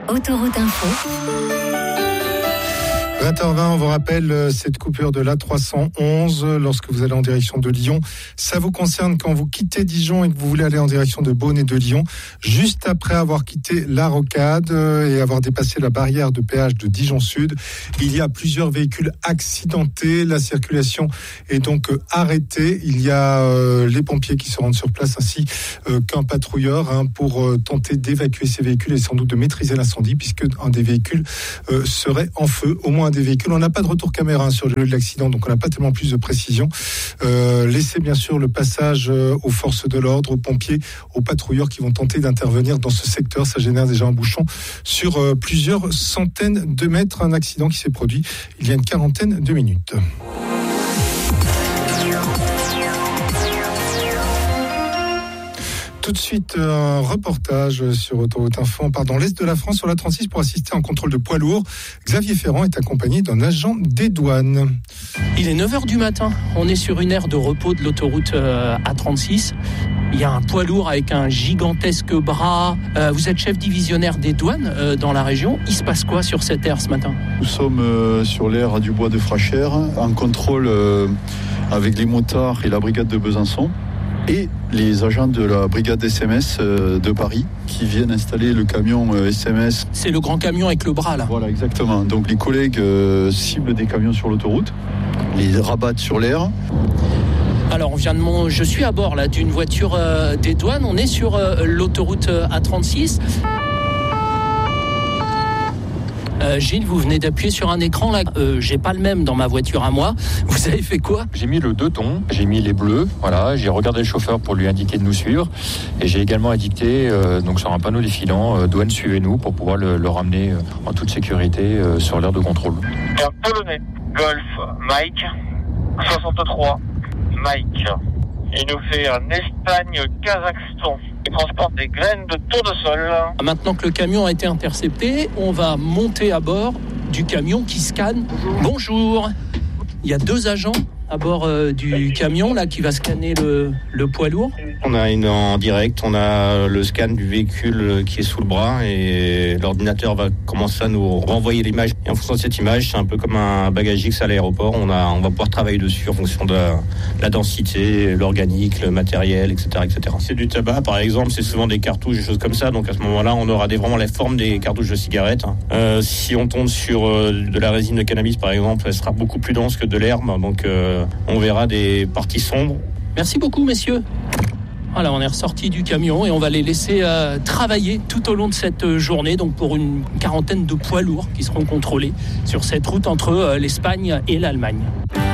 Autoroute Info. 20h20, on vous rappelle cette coupure de l'A311 lorsque vous allez en direction de Lyon. Ça vous concerne quand vous quittez Dijon et que vous voulez aller en direction de Beaune et de Lyon. Juste après avoir quitté la Rocade et avoir dépassé la barrière de péage de Dijon Sud, il y a plusieurs véhicules accidentés. La circulation est donc arrêtée. Il y a les pompiers qui se rendent sur place ainsi qu'un patrouilleur pour tenter d'évacuer ces véhicules et sans doute de maîtriser l'incendie puisque un des véhicules serait en feu. Au moins un des véhicules. On n'a pas de retour caméra sur le lieu de l'accident, donc on n'a pas tellement plus de précision. Laissez bien sûr le passage aux forces de l'ordre, aux pompiers, aux patrouilleurs qui vont tenter d'intervenir dans ce secteur. Ça génère déjà un bouchon sur plusieurs centaines de mètres. Un accident qui s'est produit il y a une quarantaine de minutes. Tout de suite, un reportage sur Autoroute Info. On part dans l'est de la France sur la 36 pour assister à un contrôle de poids lourd. Xavier Ferrand est accompagné d'un agent des douanes. Il est 9h du matin. On est sur une aire de repos de l'autoroute A36. Il y a un poids lourd avec un gigantesque bras. Vous êtes chef divisionnaire des douanes dans la région. Il se passe quoi sur cette aire ce matin ? Nous sommes sur l'aire du bois de Frachère, en contrôle avec les motards et la brigade de Besançon. Et les agents de la brigade SMS de Paris qui viennent installer le camion SMS. C'est le grand camion avec le bras là. Voilà, exactement. Donc les collègues ciblent des camions sur l'autoroute, les rabattent sur l'aire. Alors je suis à bord là d'une voiture des douanes. On est sur l'autoroute A36. Gilles, vous venez d'appuyer sur un écran là. J'ai pas le même dans ma voiture à moi. Vous avez fait quoi ? J'ai mis le 2 tons, j'ai mis les bleus, voilà, j'ai regardé le chauffeur pour lui indiquer de nous suivre et j'ai également indiqué donc sur un panneau défilant douane suivez-nous pour pouvoir le ramener en toute sécurité sur l'aire de contrôle. Un Polonais, Golf, Mike, 63, Mike. Il nous fait un Espagne-Kazakhstan. Il transporte des graines de tournesol. Maintenant que le camion a été intercepté, on va monter à bord du camion qui scanne. Bonjour. Il y a 2 agents à bord du camion là qui va scanner le poids lourd. On a une en direct, on a le scan du véhicule qui est sous le bras et l'ordinateur va commencer à nous renvoyer l'image. Et en fonction de cette image, c'est un peu comme un bagage X à l'aéroport. On va pouvoir travailler dessus en fonction de la densité, l'organique, le matériel, etc., etc. C'est du tabac, par exemple, c'est souvent des cartouches, des choses comme ça. Donc à ce moment-là, on aura vraiment la forme des cartouches de cigarettes. Si on tombe sur de la résine de cannabis, par exemple, elle sera beaucoup plus dense que de l'herbe. Donc on verra des parties sombres. Merci beaucoup, messieurs. Voilà, on est ressorti du camion et on va les laisser travailler tout au long de cette journée, donc pour une quarantaine de poids lourds qui seront contrôlés sur cette route entre l'Espagne et l'Allemagne.